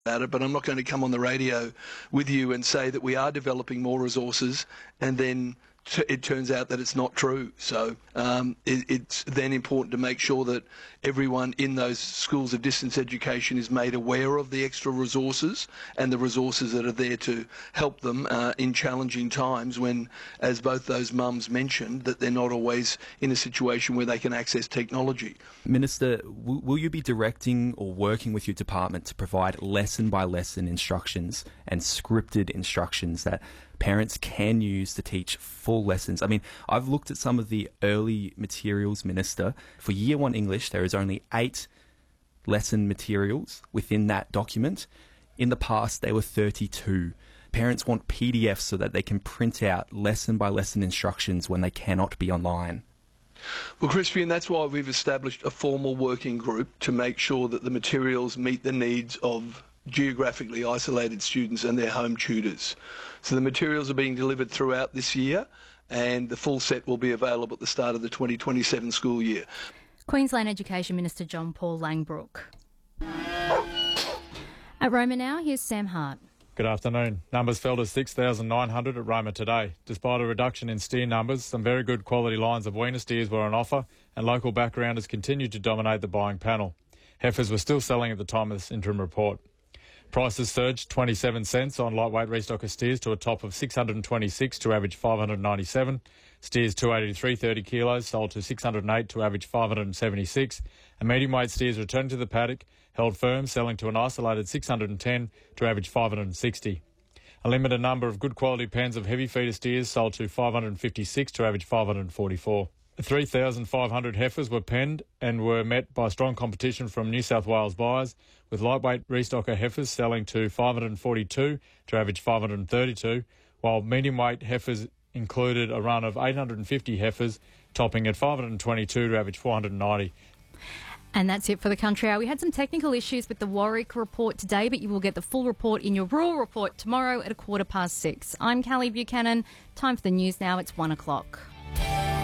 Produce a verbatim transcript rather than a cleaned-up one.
about it, but I'm not going to come on the radio with you and say that we are developing more resources and then t- it turns out that it's not true. So um, it, it's then important to make sure that everyone in those schools of distance education is made aware of the extra resources and the resources that are there to help them uh, in challenging times when, as both those mums mentioned, that they're not always in a situation where they can access technology. Minister, w- will you be directing or working with your department to provide lesson-by-lesson instructions and scripted instructions that parents can use to teach full lessons? I mean, I've looked at some of the early materials, Minister. For Year one English, there is only eight lesson materials within that document. In the past, they were thirty-two. Parents want P D Fs so that they can print out lesson-by-lesson instructions when they cannot be online. Well, Crispian, that's why we've established a formal working group to make sure that the materials meet the needs of geographically isolated students and their home tutors. So the materials are being delivered throughout this year and the full set will be available at the start of the twenty twenty-seven school year. Queensland Education Minister John Paul Langbrook. At Roma now, here's Sam Hart. Good afternoon. Numbers fell to six thousand nine hundred at Roma today. Despite a reduction in steer numbers, some very good quality lines of weaner steers were on offer and local backgrounders continued to dominate the buying panel. Heifers were still selling at the time of this interim report. Prices surged twenty-seven cents on lightweight restocker steers to a top of six hundred twenty-six to average five hundred ninety-seven. Steers two eighty-three thirty kilos sold to six hundred eight to average five hundred seventy-six. And medium weight steers returned to the paddock, held firm, selling to an isolated six hundred ten to average five hundred sixty. A limited number of good quality pens of heavy feeder steers sold to five hundred fifty-six to average five hundred forty-four. three thousand five hundred heifers were penned and were met by strong competition from New South Wales buyers, with lightweight restocker heifers selling to five hundred forty-two to average five hundred thirty-two, while medium weight heifers included a run of eight hundred fifty heifers, topping at five hundred twenty-two to average four hundred ninety. And that's it for the Country Hour. We had some technical issues with the Warwick report today, but you will get the full report in your rural report tomorrow at a quarter past six. I'm Callie Buchanan. Time for the news now. It's one o'clock.